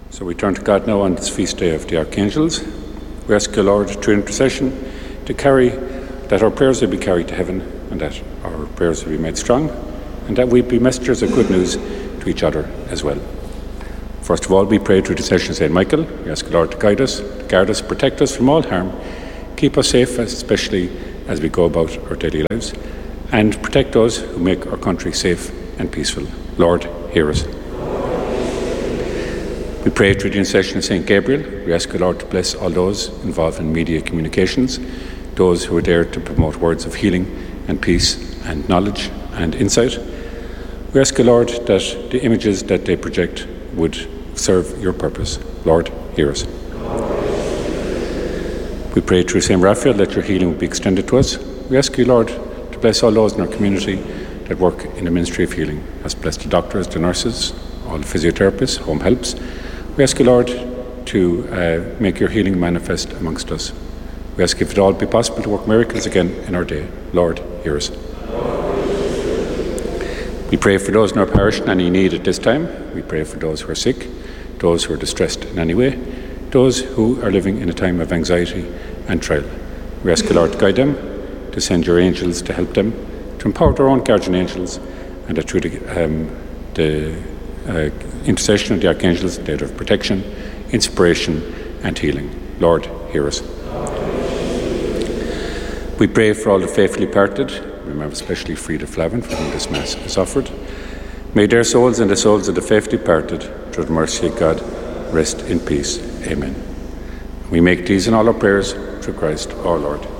So we turn to God now on this feast day of the Archangels. We ask you, Lord, through intercession, that our prayers will be carried to heaven, and that our prayers will be made strong, and that we be messengers of good news to each other as well. First of all, we pray through intercession of St. Michael. We ask the Lord to guide us, to guard us, protect us from all harm, keep us safe, especially as we go about our daily lives, and protect those who make our country safe and peaceful. Lord, hear us. We pray through the intercession of St. Gabriel. We ask the Lord to bless all those involved in media communications, those who are there to promote words of healing and peace and knowledge and insight. We ask the Lord that the images that they project would serve your purpose. Lord, hear us. We pray through St. Raphael that your healing will be extended to us. We ask you, Lord, to bless all those in our community that work in the ministry of healing. As bless the doctors, the nurses, all the physiotherapists, home helps. We ask you, Lord, to make your healing manifest amongst us. We ask if it all be possible to work miracles again in our day. Lord, hear us. We pray for those in our parish in any need at this time. We pray for those who are sick, those who are distressed in any way, those who are living in a time of anxiety and trial. We ask the Lord to guide them, to send your angels to help them, to empower their own guardian angels, and that through the intercession of the archangels, they have protection, inspiration, and healing. Lord, hear us. We pray for all the faithfully parted. Remember especially Frida Flavin, for whom this Mass is offered. May their souls and the souls of the faithfully parted, through the mercy of God, rest in peace. Amen. We make these and all our prayers through Christ our Lord.